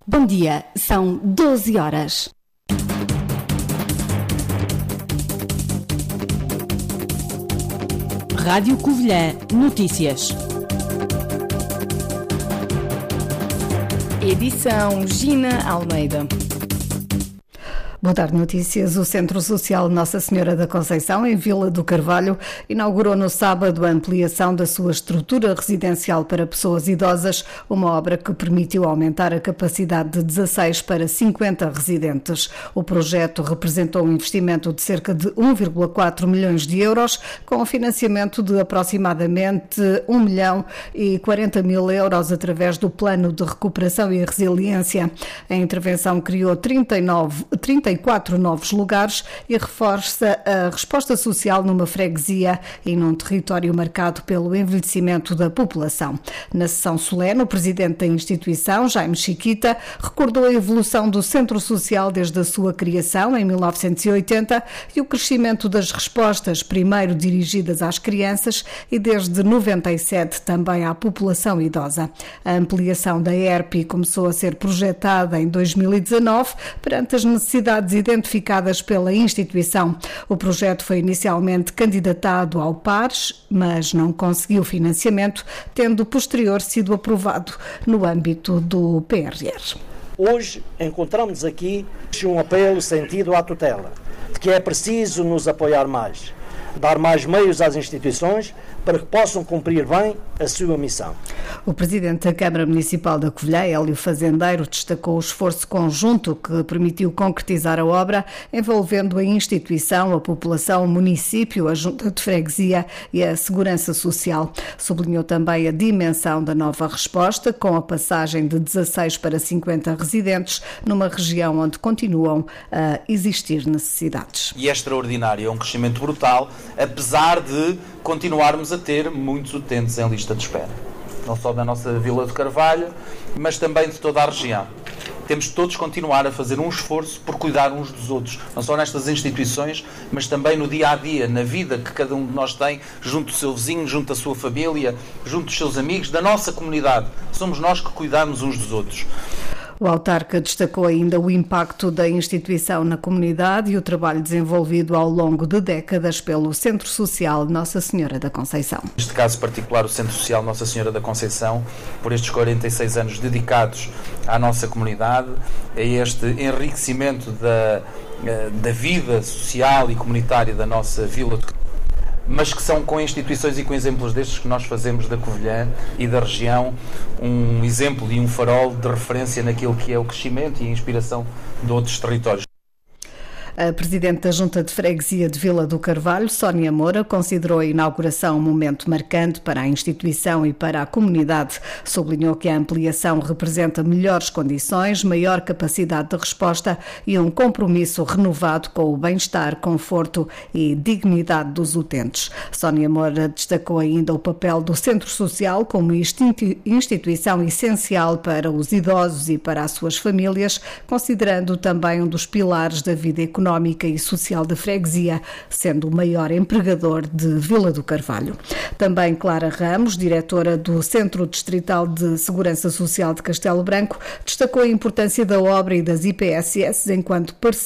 Bom dia, são 12 horas. Rádio Covilhã Notícias. Edição Gina Almeida. Boa tarde, notícias. O Centro Social Nossa Senhora da Conceição, em Vila do Carvalho, inaugurou no sábado a ampliação da sua estrutura residencial para pessoas idosas, uma obra que permitiu aumentar a capacidade de 16 para 50 residentes. O projeto representou um investimento de cerca de 1,4 milhões de euros, com financiamento de aproximadamente 1 milhão e 40 mil euros através do Plano de Recuperação e Resiliência. A intervenção criou 34 novos lugares e reforça a resposta social numa freguesia e num território marcado pelo envelhecimento da população. Na sessão solene, o presidente da instituição, Jaime Chiquita, recordou a evolução do Centro Social desde a sua criação, em 1980, e o crescimento das respostas, primeiro dirigidas às crianças e desde 97 também à população idosa. A ampliação da ERP começou a ser projetada em 2019 perante as necessidades identificadas pela instituição. O projeto foi inicialmente candidatado ao PARES, mas não conseguiu financiamento, tendo posterior sido aprovado no âmbito do PRR. Hoje encontramos aqui um apelo sentido à tutela, de que é preciso nos apoiar mais, dar mais meios às instituições para que possam cumprir bem a sua missão. O presidente da Câmara Municipal da Covilhã, Hélio Fazendeiro, destacou o esforço conjunto que permitiu concretizar a obra, envolvendo a instituição, a população, o município, a junta de freguesia e a segurança social. Sublinhou também a dimensão da nova resposta, com a passagem de 16 para 50 residentes, numa região onde continuam a existir necessidades. E é extraordinário, é um crescimento brutal, apesar de continuarmos a ter muitos utentes em lista de espera. Não só da nossa Vila do Carvalho, mas também de toda a região. Temos de todos continuar a fazer um esforço por cuidar uns dos outros, não só nestas instituições, mas também no dia-a-dia, na vida que cada um de nós tem, junto do seu vizinho, junto da sua família, junto dos seus amigos, da nossa comunidade. Somos nós que cuidamos uns dos outros. O autarca destacou ainda o impacto da instituição na comunidade e o trabalho desenvolvido ao longo de décadas pelo Centro Social Nossa Senhora da Conceição. Neste caso particular, o Centro Social Nossa Senhora da Conceição, por estes 46 anos dedicados à nossa comunidade, a este enriquecimento da vida social e comunitária da nossa Vila, mas que são com instituições e com exemplos destes que nós fazemos da Covilhã e da região um exemplo e um farol de referência naquilo que é o crescimento e a inspiração de outros territórios. A presidente da Junta de Freguesia de Vila do Carvalho, Sónia Moura, considerou a inauguração um momento marcante para a instituição e para a comunidade. Sublinhou que a ampliação representa melhores condições, maior capacidade de resposta e um compromisso renovado com o bem-estar, conforto e dignidade dos utentes. Sónia Moura destacou ainda o papel do Centro Social como instituição essencial para os idosos e para as suas famílias, considerando também um dos pilares da vida económica e social da freguesia, sendo o maior empregador de Vila do Carvalho. Também Clara Ramos, diretora do Centro Distrital de Segurança Social de Castelo Branco, destacou a importância da obra e das IPSS enquanto parceiro